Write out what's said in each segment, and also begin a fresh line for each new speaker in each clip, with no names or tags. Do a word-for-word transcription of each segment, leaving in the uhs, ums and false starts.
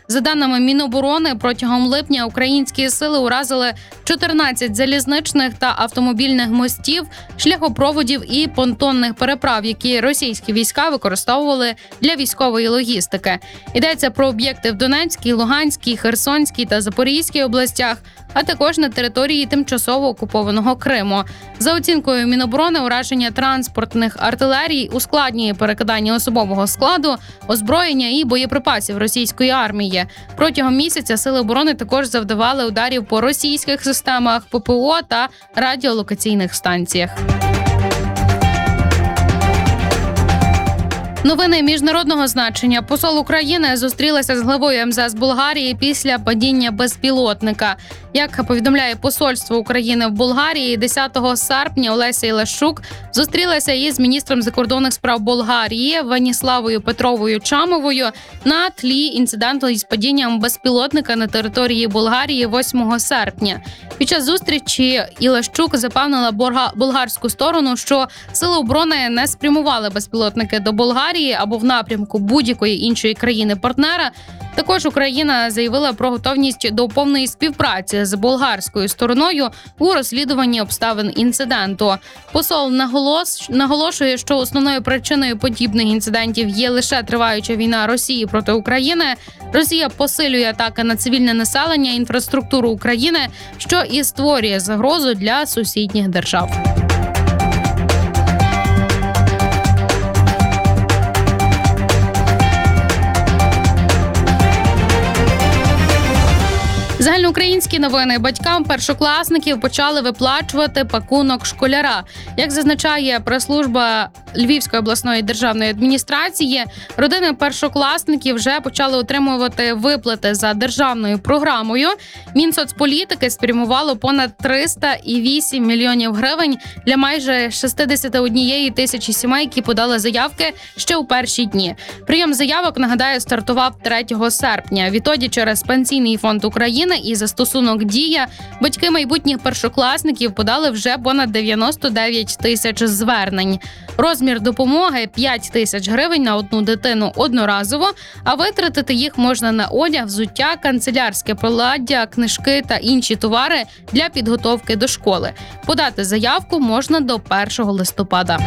За даними Міноборони, протягом липня українські сили уразили чотирнадцять залізничних та автомобільних мостів, шляхопроводів і понтонних переправ, які російські війська використовували для військової логістики. Йдеться про об'єкти в Донецькій, Луганській, Херсонській та Запорізькій областях, а також на території тимчасово окупованого Криму. За оцінкою Міноборони, ураження транспортних артилерій ускладнює перекидання особового складу, озброєння і боєприпасів російської армії. Протягом місяця сили оборони також завдавали ударів по російських системах ППО та радіолокаційних станціях. Новини міжнародного значення. Посол України зустрілася з главою ем зе ес Болгарії після падіння безпілотника. Як повідомляє посольство України в Болгарії, десятого серпня Олеся Ілещук зустрілася із міністром закордонних справ Болгарії Веніславою Петровою Чамовою на тлі інциденту із падінням безпілотника на території Болгарії восьмого серпня. Під час зустрічі Ілещук запевнила болгарську сторону, що сили оборони не спрямували безпілотники до Болгарії або в напрямку будь-якої іншої країни-партнера. Також Україна заявила про готовність до повної співпраці з болгарською стороною у розслідуванні обставин інциденту. Посол наголос... наголошує, що основною причиною подібних інцидентів є лише триваюча війна Росії проти України. Росія посилює атаки на цивільне населення, інфраструктуру України, що і створює загрозу для сусідніх держав. Загальноукраїнські новини. Батькам першокласників почали виплачувати пакунок школяра. Як зазначає прес-служба Львівської обласної державної адміністрації, родини першокласників вже почали отримувати виплати за державною програмою. Мінсоцполітики спрямувало понад триста вісім мільйонів гривень для майже шістдесят однієї тисячі сімей, які подали заявки ще у перші дні. Прийом заявок, нагадаю, стартував третього серпня. Відтоді через Пенсійний фонд України і застосунок «Дія» батьки майбутніх першокласників подали вже понад дев'яносто дев'ять тисяч звернень. Розмір допомоги – п'ять тисяч гривень на одну дитину одноразово, а витратити їх можна на одяг, взуття, канцелярське приладдя, книжки та інші товари для підготовки до школи. Подати заявку можна до першого листопада.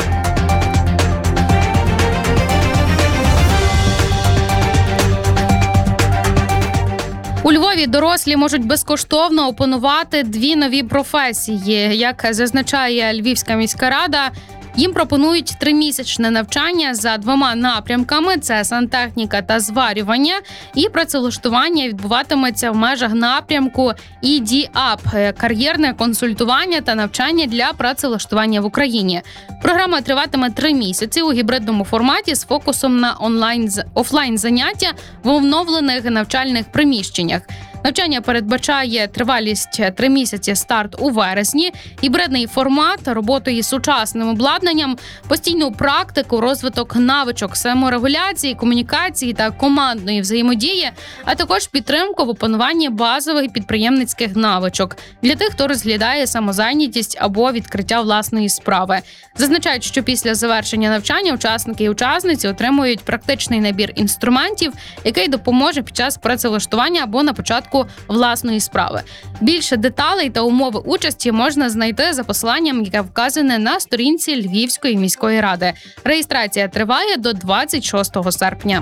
У Львові дорослі можуть безкоштовно опанувати дві нові професії. Як зазначає Львівська міська рада, їм пропонують тримісячне навчання за двома напрямками – це сантехніка та зварювання, і працевлаштування відбуватиметься в межах напрямку і ді ап – кар'єрне консультування та навчання для працевлаштування в Україні. Програма триватиме три місяці у гібридному форматі з фокусом на онлайн офлайн заняття в оновлених навчальних приміщеннях. Навчання передбачає тривалість три місяці, старт у вересні, гібридний формат, роботу із сучасним обладнанням, постійну практику, розвиток навичок саморегуляції, комунікації та командної взаємодії, а також підтримку в опануванні базових підприємницьких навичок для тих, хто розглядає самозайнятість або відкриття власної справи. Зазначають, що після завершення навчання учасники і учасниці отримують практичний набір інструментів, який допоможе під час працевлаштування або на початку власної справи. Більше деталей та умови участі можна знайти за посиланням, яке вказане на сторінці Львівської міської ради. Реєстрація триває до двадцять шостого серпня.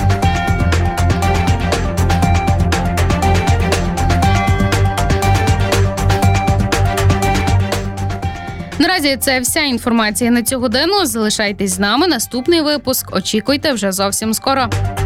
Наразі це вся інформація на цю годину. Залишайтесь з нами. Наступний випуск очікуйте вже зовсім скоро.